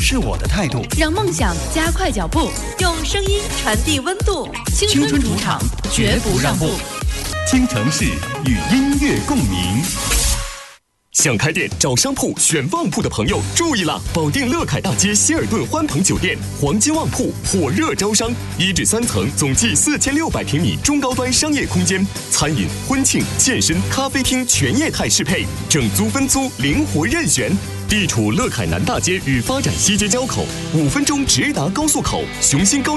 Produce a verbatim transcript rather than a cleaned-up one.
是我的态度， 让梦想加快脚步，用声音传递温度。青春主场，绝不让步。 京城市与音乐共鸣。想开店找商铺选旺铺的朋友注意了！保定乐凯大街希尔顿欢朋酒店黄金旺铺火热招商，一至三层，总计四千六百平米中高端商业空间，餐饮、婚庆、健身、咖啡厅全业态适配，整租分租灵活任选。地处乐凯南大街与发展西街交口，五分钟直达高速口，雄心高。